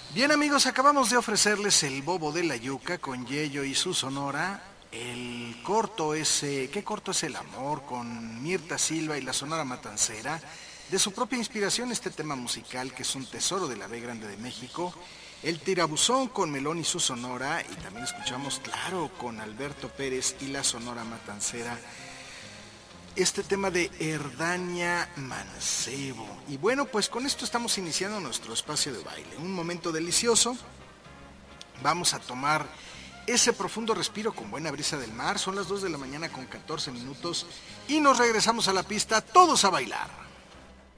Bien amigos, acabamos de ofrecerles el Bobo de la Yuca con Yello y su Sonora. El corto ese, ¿qué corto es el amor? Con Mirta Silva y la Sonora Matancera. De su propia inspiración este tema musical que es un tesoro de la B Grande de México. El Tirabuzón con Melón y su Sonora. Y también escuchamos, claro, con Alberto Pérez y la Sonora Matancera, este tema de Herdania Mancebo. Y bueno, pues con esto estamos iniciando nuestro espacio de baile. Un momento delicioso. Vamos a tomar ese profundo respiro con buena brisa del mar. Son las 2 de la mañana con 14 minutos y nos regresamos a la pista todos a bailar.